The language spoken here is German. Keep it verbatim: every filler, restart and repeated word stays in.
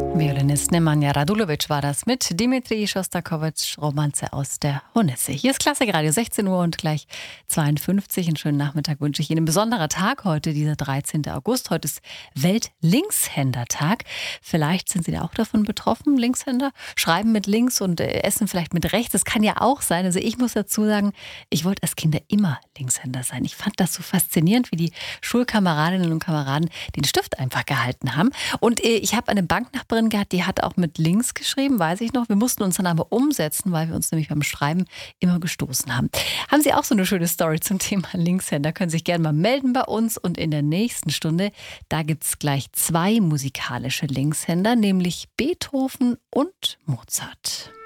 Violinist Nemanja Radulovic war das mit Dimitri Schostakowitsch, Romanze aus der Hornisse. Hier ist Klassikradio, sechzehn Uhr und gleich zweiundfünfzig. Einen schönen Nachmittag wünsche ich Ihnen. Ein besonderer Tag heute, dieser dreizehnten August. Heute ist Welt-Linkshänder-Tag. Vielleicht sind Sie da auch davon betroffen, Linkshänder? Schreiben mit links und äh, essen vielleicht mit rechts. Das kann ja auch sein. Also ich muss dazu sagen, ich wollte als Kinder immer Linkshänder sein. Ich fand das so faszinierend, wie die Schulkameradinnen und Kameraden den Stift einfach gehalten haben. Und äh, ich habe eine Banknachbarin gehabt, die hat auch mit links geschrieben, weiß ich noch. Wir mussten uns dann aber umsetzen, weil wir uns nämlich beim Schreiben immer gestoßen haben. Haben Sie auch so eine schöne Story zum Thema Linkshänder? Können Sie sich gerne mal melden bei uns. Und in der nächsten Stunde, da gibt es gleich zwei musikalische Linkshänder, nämlich Beethoven und Mozart.